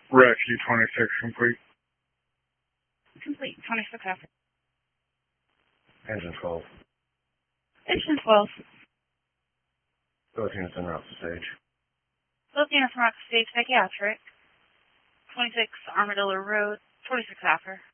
Rescue 26 complete. Complete. 26 after. Engine 12. Engine 12. Both units en route to stage. Both units en route to stage psychiatric. 26 Armadillo Road. 26 after.